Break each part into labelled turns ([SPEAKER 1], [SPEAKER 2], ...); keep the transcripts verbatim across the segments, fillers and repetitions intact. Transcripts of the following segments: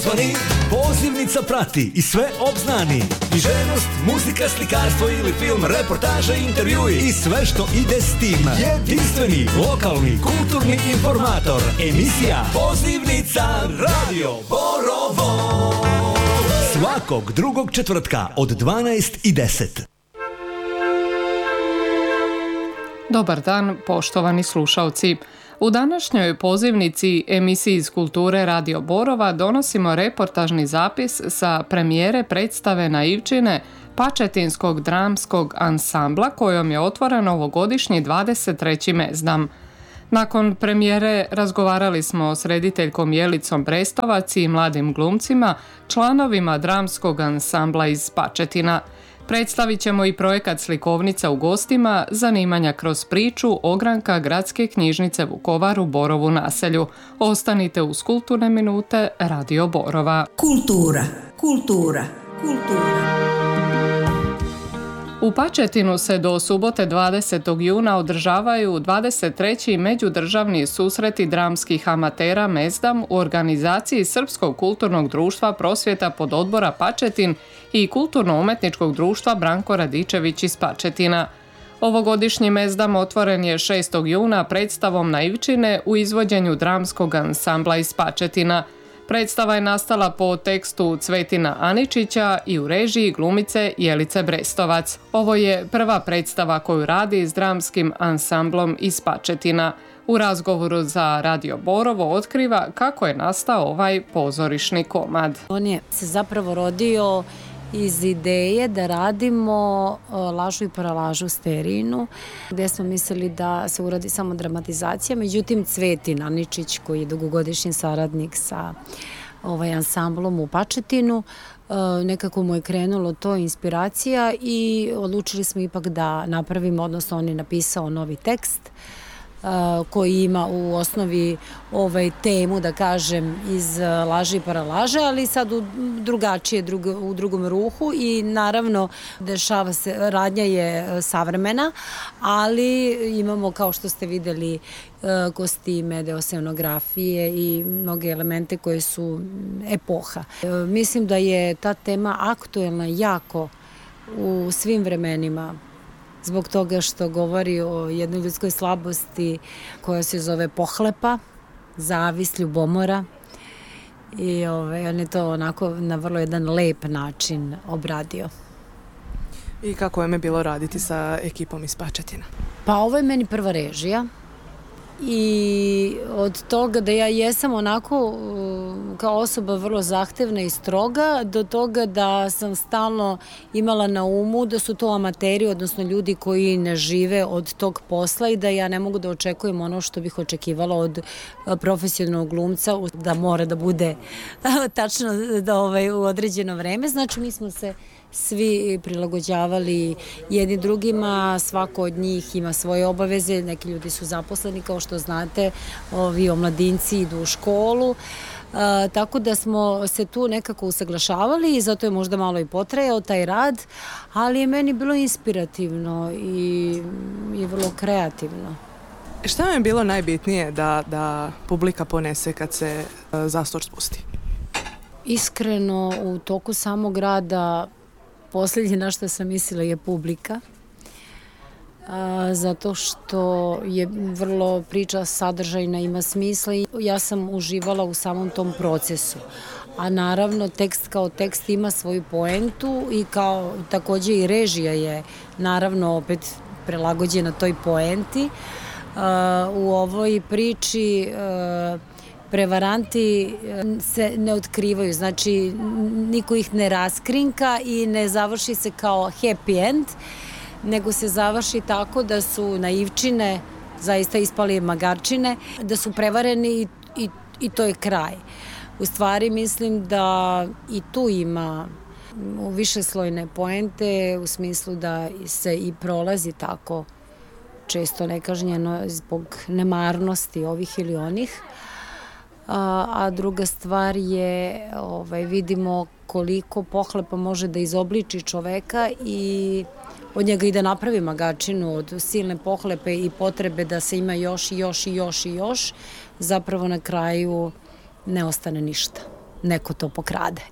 [SPEAKER 1] Zvoni, pozivnica prati i sve obznani. Književnost, muzika, slikarstvo ili film, reportaže, intervjui i sve što ide s tim. Jedinstveni, lokalni, kulturni informator. Emisija Pozivnica Radio Borovo. Svakog drugog četvrtka od dvanaest i deset.
[SPEAKER 2] Dobar dan, poštovani slušalci. U današnjoj pozivnici emisiji iz kulture Radio Borova donosimo reportažni zapis sa premijere predstave Naivčine Pačetinskog dramskog ansambla kojom je otvoren ovogodišnji dvadeset treći Mezdam. Nakon premijere razgovarali smo s rediteljkom Jelicom Brestovac i mladim glumcima, članovima dramskog ansambla iz Pačetina. Predstavit ćemo i projekat Slikovnica u gostima, zanimanja kroz priču ogranka Gradske knjižnice Vukovar u Borovu naselju. Ostanite uz kulturne minute Radio Borova.
[SPEAKER 3] Kultura, kultura, kultura.
[SPEAKER 2] U Pačetinu se do subote dvadesetog juna održavaju dvadeset treći međudržavni susreti dramskih amatera Mezdam u organizaciji Srpskog kulturnog društva Prosvjeta pododbora Pačetin i Kulturno-umetničkog društva Branko Radičević iz Pačetina. Ovogodišnji Mezdam otvoren je šestog juna predstavom Naivčine u izvođenju dramskog ansambla iz Pačetina. Predstava je nastala po tekstu Cvetina Aničića i u režiji glumice Jelice Brestovac. Ovo je prva predstava koju radi s dramskim ansamblom iz Pačetina. U razgovoru za Radio Borovo otkriva kako je nastao ovaj pozorišni komad.
[SPEAKER 4] On je se zapravo rodio iz ideje da radimo Lažu i paralažu Sterinu, gdje smo mislili da se uradi samo dramatizacija. Međutim, Cvetin Aničić, koji je dugogodišnji saradnik sa ovaj ansamblom u Pačetinu, nekako mu je krenulo to inspiracija i odlučili smo ipak da napravimo, odnosno on je napisao novi tekst koji ima u osnovi ovaj temu, da kažem, iz Laže i paralaže, ali sad u drugačije, drug, u drugom ruhu i naravno dešava se, radnja je savremena, ali imamo, kao što ste videli, kostime, deo scenografije i mnoge elemente koje su epoha. Mislim da je ta tema aktuelna jako u svim vremenima, zbog toga što govori o jednoj ljudskoj slabosti koja se zove pohlepa, zavist, ljubomora i ove, on je to onako na vrlo jedan lep način obradio.
[SPEAKER 5] I kako je me bilo raditi sa ekipom iz Pačetina?
[SPEAKER 4] Pa ovo je meni prva režija i od toga da ja jesam onako kao osoba vrlo zahtevna i stroga, do toga da sam stalno imala na umu da su to amateri, odnosno ljudi koji ne žive od tog posla i da ja ne mogu da očekujem ono što bih očekivala od profesionalnog glumca, da mora da bude tačno da, ovaj, u određeno vreme. Znači mi smo se svi prilagođavali jedni drugima, svako od njih ima svoje obaveze, neki ljudi su zaposleni, kao što znate, ovi omladinci idu u školu, a, tako da smo se tu nekako usaglašavali i zato je možda malo i potrajao taj rad, ali je meni bilo inspirativno i, i vrlo kreativno.
[SPEAKER 5] Šta vam je bilo najbitnije da, da publika ponese kad se a, zastor spusti?
[SPEAKER 4] Iskreno, u toku samog rada posljednje na što sam mislila je publika, a, zato što je vrlo priča sadržajna, ima smisla i ja sam uživala u samom tom procesu. A naravno tekst kao tekst ima svoju poentu i kao također i režija je naravno opet prelagođena toj poenti. A, u ovoj priči a, prevaranti se ne otkrivaju, znači niko ih ne raskrinka i ne završi se kao happy end, nego se završi tako da su naivčine zaista ispali magarčine, da su prevareni i, i, i to je kraj. U stvari mislim da i tu ima višeslojne poente u smislu da se i prolazi tako često nekažnjeno zbog nemarnosti ovih ili onih. A, a druga stvar je, ovaj, vidimo koliko pohlepa može da izobliči čoveka i od njega i da napravi magarčinu od silne pohlepe i potrebe da se ima još i još i još i još, zapravo na kraju ne ostane ništa. neko to pokrade.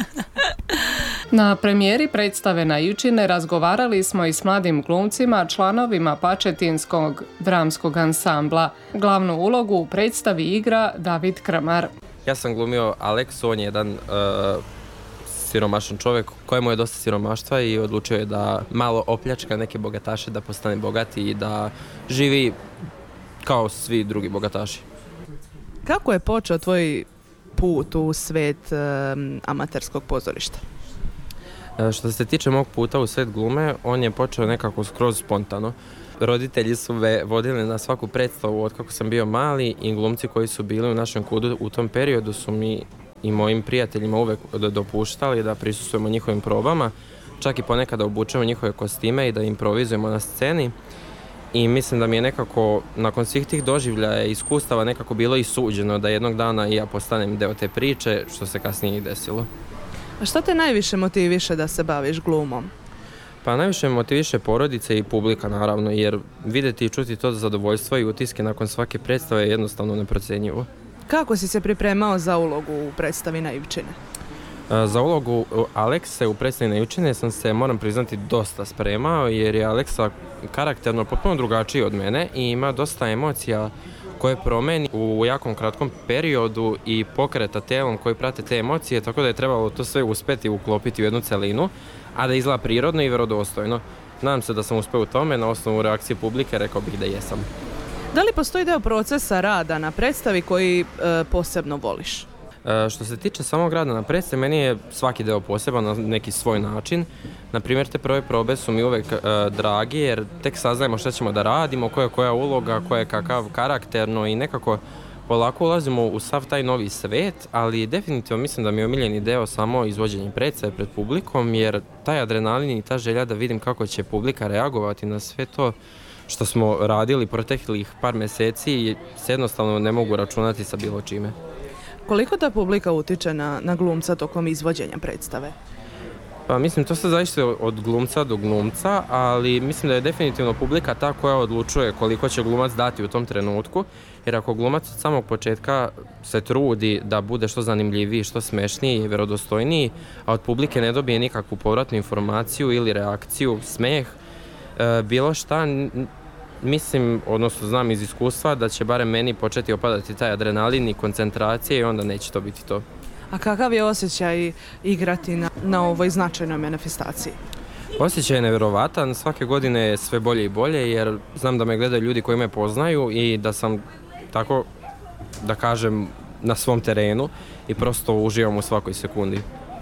[SPEAKER 2] Na premijeri predstave Naivčine razgovarali smo i s mladim glumcima, članovima Pačetinskog dramskog ansambla. Glavnu ulogu u predstavi igra David Kramar.
[SPEAKER 6] Ja sam glumio Aleksu, on je jedan uh, siromašan čovjek kojemu je dosta siromaštva i odlučio je da malo opljačka neke bogataše da postane bogati i da živi kao svi drugi bogataši.
[SPEAKER 5] Kako je počeo tvoj put u svet um, amaterskog pozorišta?
[SPEAKER 6] Što se tiče mog puta u svet glume, on je počeo nekako skroz spontano. Roditelji su me vodili na svaku predstavu od kako sam bio mali i glumci koji su bili u našem kudu u tom periodu su mi i mojim prijateljima uvek dopuštali da prisustvujemo njihovim probama, čak i ponekad da obučemo njihove kostime i da improvizujemo na sceni. I mislim da mi je nekako, nakon svih tih doživljaja i iskustava, nekako bilo i suđeno da jednog dana i ja postanem deo te priče, što se kasnije i desilo.
[SPEAKER 5] A što te najviše motiviše da se baviš glumom?
[SPEAKER 6] Pa najviše motiviše porodice i publika, naravno, jer vidjeti i čuti to zadovoljstvo i utiske nakon svake predstave je jednostavno neprocenjivo.
[SPEAKER 5] Kako si se pripremao za ulogu u predstavi Naivčine?
[SPEAKER 6] Za ulogu Alekse u predstavi Naivčine sam se, moram priznati, dosta spremao, jer je Aleksa karakterno potpuno drugačiji od mene i ima dosta emocija koje promeni u jakom kratkom periodu i pokreta telom koji prate te emocije, tako da je trebalo to sve uspjeti uklopiti u jednu celinu, a da izgleda prirodno i vjerodostojno. Nadam se da sam uspio u tome, na osnovu reakcije publike rekao bih da jesam.
[SPEAKER 5] Da li postoji deo procesa rada na predstavi koji e, posebno voliš?
[SPEAKER 6] E, što se tiče samog rada na predstavi, meni je svaki deo poseban na neki svoj način. Naprimjer, te prve probe su mi uvek e, dragi jer tek saznajemo šta ćemo da radimo, koja je koja uloga, koja je kakav karakterno i nekako polako ulazimo u sav taj novi svet, ali definitivno mislim da mi je omiljeni deo samo izvođenje predstave pred publikom, jer taj adrenalin i ta želja da vidim kako će publika reagovati na sve to što smo radili proteklih par mjeseci se jednostavno ne mogu računati sa bilo čime.
[SPEAKER 5] Koliko ta publika utiče na, na glumca tokom izvođenja predstave?
[SPEAKER 6] Pa mislim, to se zavisi od glumca do glumca, ali mislim da je definitivno publika ta koja odlučuje koliko će glumac dati u tom trenutku, jer ako glumac od samog početka se trudi da bude što zanimljiviji, što smešniji i vjerodostojniji, a od publike ne dobije nikakvu povratnu informaciju ili reakciju, smeh, e, bilo šta, mislim, odnosno znam iz iskustva da će barem meni početi opadati taj adrenalin i koncentracije i onda neće to biti to.
[SPEAKER 5] A kakav je osjećaj igrati na, na ovoj značajnoj manifestaciji?
[SPEAKER 6] Osjećaj je nevjerovatan, svake godine je sve bolje i bolje jer znam da me gledaju ljudi koji me poznaju i da sam tako, da kažem, na svom terenu i prosto uživam u svakoj sekundi.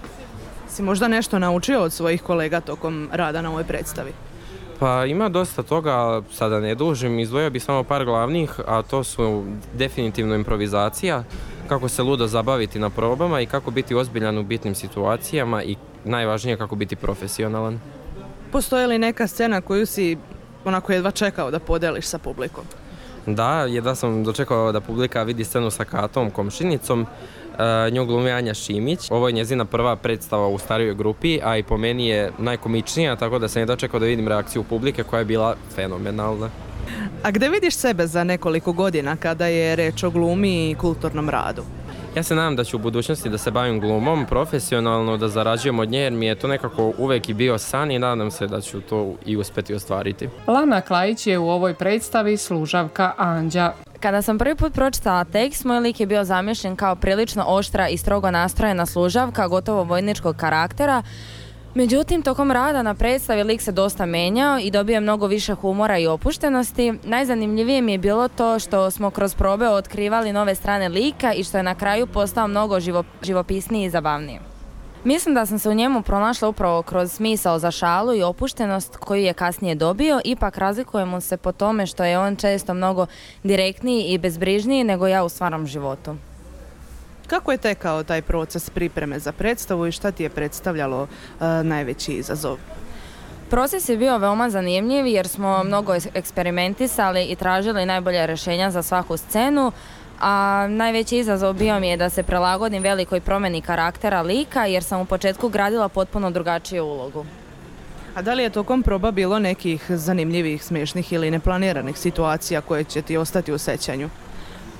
[SPEAKER 5] Si možda nešto naučio od svojih kolega tokom rada na ovoj predstavi?
[SPEAKER 6] Pa ima dosta toga, sada ne dužim, izdvojio bih samo par glavnih, a to su definitivno improvizacija, kako se ludo zabaviti na probama i kako biti ozbiljan u bitnim situacijama i najvažnije kako biti profesionalan.
[SPEAKER 5] Postoji li neka scena koju si onako jedva čekao da podeliš sa publikom?
[SPEAKER 6] Da, jedva sam dočekao da publika vidi scenu sa Katom, komšinicom. E, nju glumi Anja Šimić. Ovo je njezina prva predstava u starijoj grupi, a i po meni je najkomičnija, tako da sam jedva čekao da vidim reakciju publike koja je bila fenomenalna.
[SPEAKER 5] A gde vidiš sebe za nekoliko godina kada je reč o glumi i kulturnom radu?
[SPEAKER 6] Ja se nadam da ću u budućnosti da se bavim glumom profesionalno, da zarađujem od nje jer mi je to nekako uvek i bio san i nadam se da ću to i uspjeti ostvariti.
[SPEAKER 2] Lana Klajić je u ovoj predstavi služavka Anđa.
[SPEAKER 7] Kada sam prvi put pročitala tekst, moj lik je bio zamišljen kao prilično oštra i strogo nastrojena služavka, gotovo vojničkog karaktera. Međutim, tokom rada na predstavi lik se dosta menjao i dobio mnogo više humora i opuštenosti. Najzanimljivije mi je bilo to što smo kroz probe otkrivali nove strane lika i što je na kraju postao mnogo živo, živopisniji i zabavniji. Mislim da sam se u njemu pronašla upravo kroz smisao za šalu i opuštenost koju je kasnije dobio, ipak razlikujemo se po tome što je on često mnogo direktniji i bezbrižniji nego ja u stvarnom životu.
[SPEAKER 5] Kako je tekao taj proces pripreme za predstavu i šta ti je predstavljalo uh, najveći izazov?
[SPEAKER 7] Proces je bio veoma zanimljiv jer smo mnogo eksperimentisali i tražili najbolja rješenja za svaku scenu, a najveći izazov bio mi je da se prilagodim velikoj promjeni karaktera lika jer sam u početku gradila potpuno drugačiju ulogu.
[SPEAKER 5] A da li je tokom proba bilo nekih zanimljivih, smiješnih ili neplaniranih situacija koje će ti ostati u sećanju?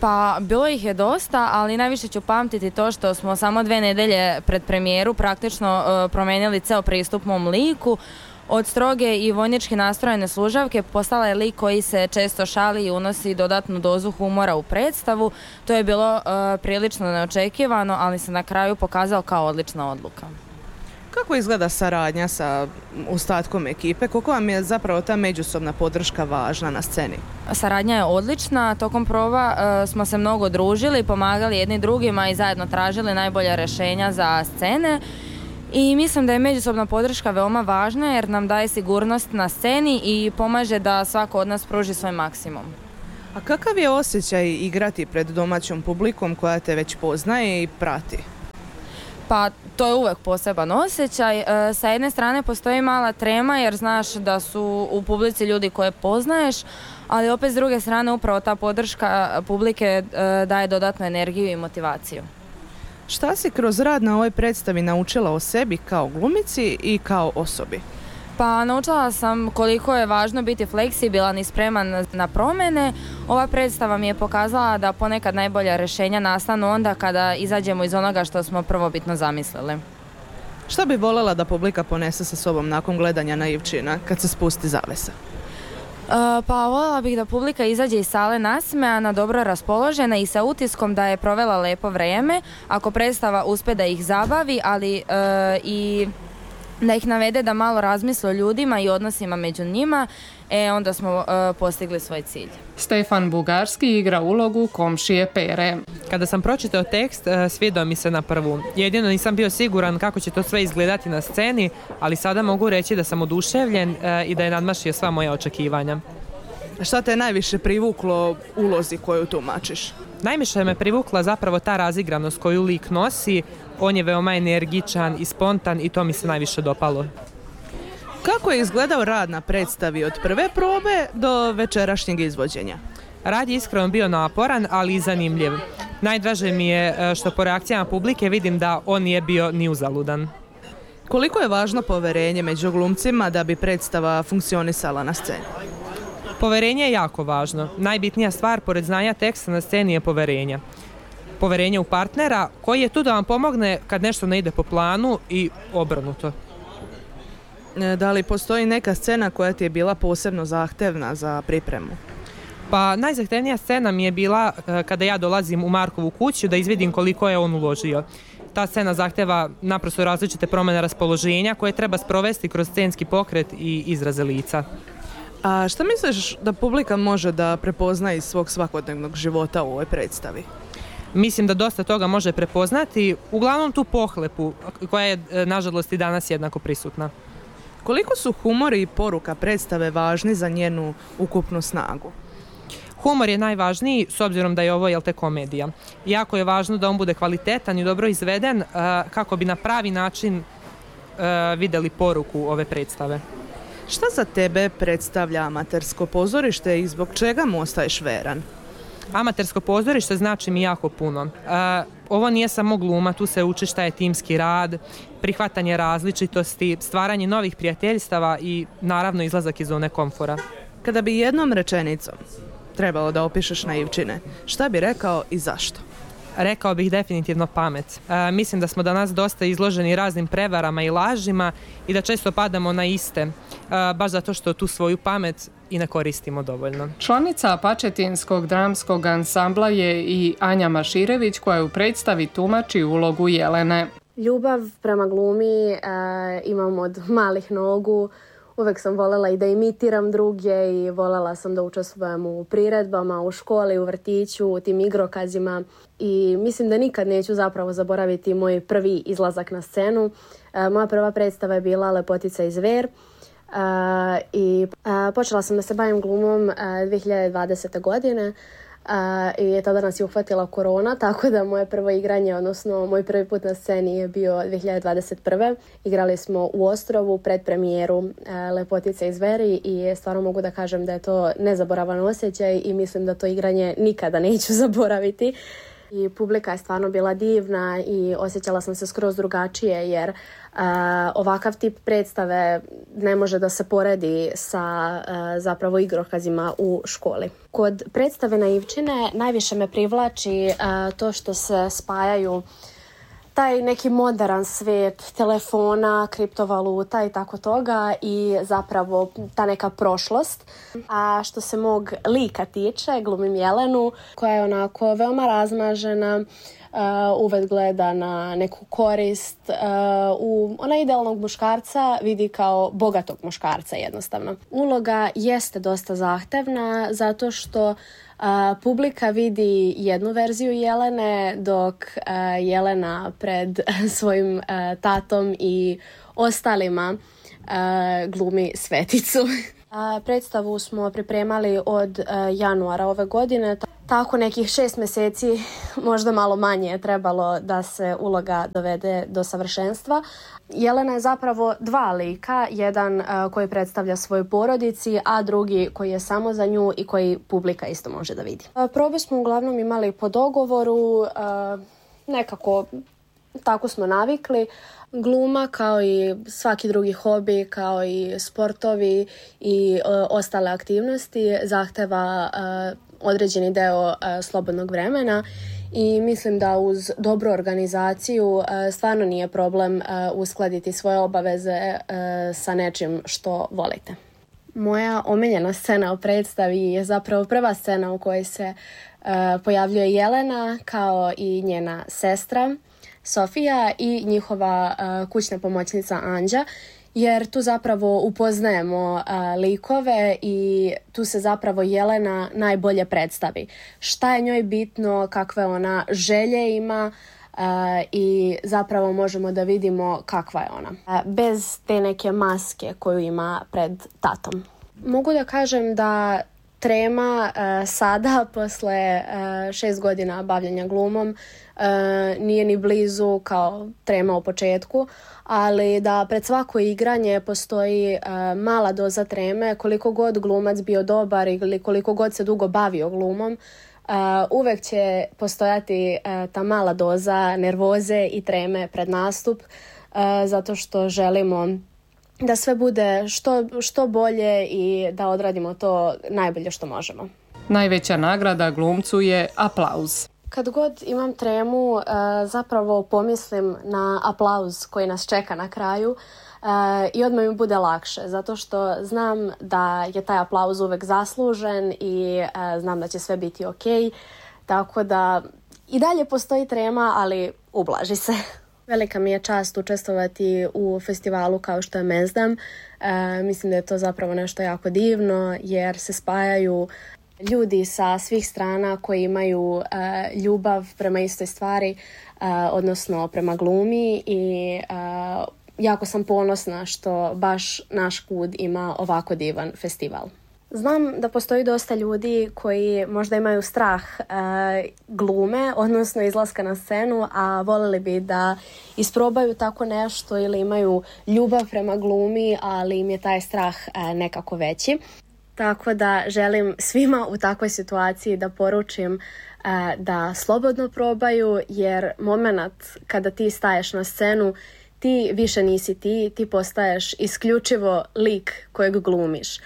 [SPEAKER 7] Pa bilo ih je dosta, ali najviše ću pamtiti to što smo samo dve nedelje pred premijeru praktično uh, promijenili ceo pristup mom liku. Od stroge i vojnički nastrojene služavke postala je lik koji se često šali i unosi dodatnu dozu humora u predstavu. To je bilo uh, prilično neočekivano, ali se na kraju pokazao kao odlična odluka.
[SPEAKER 5] Kako izgleda saradnja sa ostatkom ekipe? Koliko vam je zapravo ta međusobna podrška važna na sceni?
[SPEAKER 7] Saradnja je odlična. Tokom prova uh, smo se mnogo družili, pomagali jedni drugima i zajedno tražili najbolja rješenja za scene. I mislim da je međusobna podrška veoma važna jer nam daje sigurnost na sceni i pomaže da svako od nas pruži svoj maksimum.
[SPEAKER 5] A kakav je osjećaj igrati pred domaćom publikom koja te već poznaje i prati?
[SPEAKER 7] Pa to je uvek poseban osjećaj. E, sa jedne strane postoji mala trema jer znaš da su u publici ljudi koje poznaješ, ali opet s druge strane upravo ta podrška publike e, daje dodatnu energiju i motivaciju.
[SPEAKER 5] Šta si kroz rad na ovoj predstavi naučila o sebi kao glumici i kao osobi?
[SPEAKER 7] Pa naučila sam koliko je važno biti fleksibilan i spreman na promjene. Ova predstava mi je pokazala da ponekad najbolja rješenja nastanu onda kada izađemo iz onoga što smo prvobitno zamislili.
[SPEAKER 5] Šta bi voljela da publika ponese sa sobom nakon gledanja Naivčina kad se spusti zavesa?
[SPEAKER 7] Uh, pa voljela bih da publika izađe iz sale nasmejana, dobro raspoložena i sa utiskom da je provela lepo vrijeme. Ako predstava uspe da ih zabavi, ali uh, i da ih navede da malo razmisle o ljudima i odnosima među njima, e onda smo uh, postigli svoj cilj.
[SPEAKER 2] Stefan Bugarski igra ulogu komšije Pere.
[SPEAKER 8] Kada sam pročitao tekst, svidio mi se na prvu. Jedino nisam bio siguran kako će to sve izgledati na sceni, ali sada mogu reći da sam oduševljen i da je nadmašio sva moja očekivanja.
[SPEAKER 5] Šta te je najviše privuklo ulozi koju tumačiš?
[SPEAKER 8] Najviše me privukla zapravo ta razigranost koju lik nosi. On je veoma energičan i spontan i to mi se najviše dopalo.
[SPEAKER 5] Kako je izgledao rad na predstavi od prve probe do večerašnjeg izvođenja?
[SPEAKER 8] Rad je iskreno bio naporan, ali i zanimljiv. Najdraže mi je što po reakcijama publike vidim da on nije bio ni uzaludan.
[SPEAKER 5] Koliko je važno poverenje među glumcima da bi predstava funkcionisala na sceni?
[SPEAKER 8] Poverenje je jako važno. Najbitnija stvar pored znanja teksta na sceni je poverenje. Poverenje u partnera koji je tu da vam pomogne kad nešto ne ide po planu i obrnuto.
[SPEAKER 5] Da li postoji neka scena koja ti je bila posebno zahtevna za pripremu?
[SPEAKER 8] Pa najzahtevnija scena mi je bila kada ja dolazim u Markovu kuću da izvidim koliko je on uložio. Ta scena zahteva naprosto različite promjene raspoloženja koje treba sprovesti kroz scenski pokret i izraze lica.
[SPEAKER 5] A šta misliš da publika može da prepozna iz svog svakodnevnog života u ovoj predstavi?
[SPEAKER 8] Mislim da dosta toga može prepoznati, uglavnom tu pohlepu koja je nažalost i danas jednako prisutna.
[SPEAKER 5] Koliko su humor i poruka predstave važni za njenu ukupnu snagu?
[SPEAKER 8] Humor je najvažniji s obzirom da je ovo, jel te, komedija. Jako je važno da on bude kvalitetan i dobro izveden uh, kako bi na pravi način uh, vidjeli poruku ove predstave.
[SPEAKER 5] Šta za tebe predstavlja amatersko pozorište i zbog čega mu ostaješ veran?
[SPEAKER 8] Amatersko pozorište znači mi jako puno. Uh, ovo nije samo gluma, tu se uči šta je timski rad, prihvatanje različitosti, stvaranje novih prijateljstava i naravno izlazak iz zone komfora.
[SPEAKER 5] Kada bi jednom rečenicom trebalo da opišeš Naivčine, šta bi rekao i zašto?
[SPEAKER 8] Rekao bih definitivno pamet. E, mislim da smo danas dosta izloženi raznim prevarama i lažima i da često padamo na iste, e, baš zato što tu svoju pamet i ne koristimo dovoljno.
[SPEAKER 2] Članica Pačetinskog dramskog ansambla je i Anja Maširević koja u predstavi tumači ulogu Jelene.
[SPEAKER 9] Ljubav prema glumi e, imam od malih nogu. Uvek sam voljela i da imitiram druge i voljela sam da učestvujem u priredbama, u školi, u vrtiću, u tim igrokazima i mislim da nikad neću zapravo zaboraviti moj prvi izlazak na scenu. E, moja prva predstava je bila Lepotica i zver e, i e, počela sam da se bavim glumom e, dvije hiljade dvadesete. godine. Uh, i tada nas je uhvatila korona, tako da moje prvo igranje, odnosno moj prvi put na sceni je bio dvije hiljade dvadeset prve. Igrali smo u Ostrovu pred premijeru uh, Lepotice i zveri i stvarno mogu da kažem da je to nezaboravan osjećaj i mislim da to igranje nikada neću zaboraviti. I publika je stvarno bila divna i osjećala sam se skroz drugačije jer uh, ovakav tip predstave ne može da se poredi sa uh, zapravo igrokazima u školi. Kod predstave Naivčine najviše me privlači uh, to što se spajaju taj neki moderan svijet telefona, kriptovaluta i tako toga i zapravo ta neka prošlost. A što se mog lika tiče, glumim Jelenu koja je onako veoma razmažena, uh, uvek gleda na neku korist. Uh, u, ona idealnog muškarca vidi kao bogatog muškarca jednostavno. Uloga jeste dosta zahtevna zato što Uh, publika vidi jednu verziju Jelene dok uh, Jelena pred svojim uh, tatom i ostalima uh, glumi Sveticu. uh, predstavu smo pripremali od uh, januara ove godine, tako nekih šest mjeseci, možda malo manje je trebalo da se uloga dovede do savršenstva. Jelena je zapravo dva lika, jedan uh, koji predstavlja svoju porodici, a drugi koji je samo za nju i koji publika isto može da vidi. Uh, probe smo uglavnom imali po dogovoru, uh, nekako tako smo navikli. Gluma kao i svaki drugi hobi, kao i sportovi i uh, ostale aktivnosti zahteva uh, određeni deo uh, slobodnog vremena. I mislim da uz dobru organizaciju stvarno nije problem uskladiti svoje obaveze sa nečim što volite. Moja omiljena scena u predstavi je zapravo prva scena u kojoj se pojavljuje Jelena kao i njena sestra Sofija i njihova kućna pomoćnica Anđa. Jer tu zapravo upoznajemo a, likove i tu se zapravo Jelena najbolje predstavi. Šta je njoj bitno, kakve ona želje ima a, i zapravo možemo da vidimo kakva je ona. A, bez te neke maske koju ima pred tatom. Mogu da kažem da trema a, sada, posle a, šest godina bavljenja glumom, a, nije ni blizu kao trema u početku, ali da pred svako igranje postoji uh, mala doza treme, koliko god glumac bio dobar ili koliko god se dugo bavio glumom, uh, uvek će postojati uh, ta mala doza nervoze i treme pred nastup, uh, zato što želimo da sve bude što, što bolje i da odradimo to najbolje što možemo.
[SPEAKER 2] Najveća nagrada glumcu je aplauz.
[SPEAKER 9] Kad god imam tremu, zapravo pomislim na aplauz koji nas čeka na kraju i odmah mi bude lakše, zato što znam da je taj aplauz uvek zaslužen i znam da će sve biti ok, tako da i dalje postoji trema, ali ublaži se. Velika mi je čast učestvovati u festivalu kao što je Mezdam. Mislim da je to zapravo nešto jako divno jer se spajaju ljudi sa svih strana koji imaju uh, ljubav prema istoj stvari, uh, odnosno prema glumi i uh, jako sam ponosna što baš naš KUD ima ovako divan festival. Znam da postoji dosta ljudi koji možda imaju strah uh, glume, odnosno izlaska na scenu, a voljeli bi da isprobaju tako nešto ili imaju ljubav prema glumi, ali im je taj strah uh, nekako veći. Tako da želim svima u takvoj situaciji da poručim uh, da slobodno probaju, jer moment kada ti staješ na scenu, ti više nisi ti, ti postaješ isključivo lik kojeg glumiš.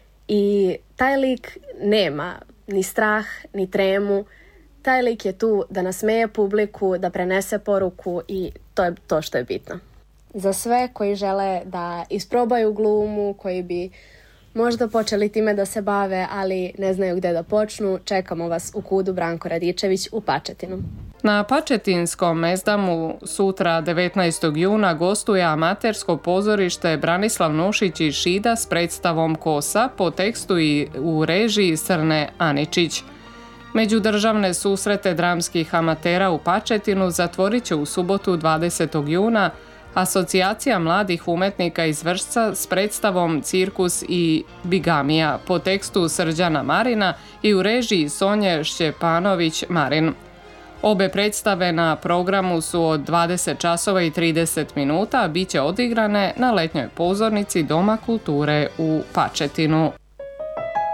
[SPEAKER 9] I taj lik nema ni strah, ni tremu. Taj lik je tu da nasmeje publiku, da prenese poruku i to je to što je bitno. Za sve koji žele da isprobaju glumu, koji bi možda počeli time da se bave, ali ne znaju gde da počnu, čekamo vas u KUD-u Branko Radičević u Pačetinu.
[SPEAKER 2] Na Pačetinskom Mezdamu sutra devetnaestog juna gostuje amatersko pozorište Branislav Nušić i Šida s predstavom Kosa po tekstu i u režiji Srne Aničić. Međudržavne susrete dramskih amatera u Pačetinu zatvorit će u subotu dvadesetog juna Asocijacija mladih umetnika iz Vršca s predstavom Cirkus i bigamija po tekstu Srđana Marina i u režiji Sonje Šćepanović-Marin. Obe predstave na programu su od dvadeset časova i trideset minuta, bit će odigrane na letnjoj pozornici Doma kulture u Pačetinu.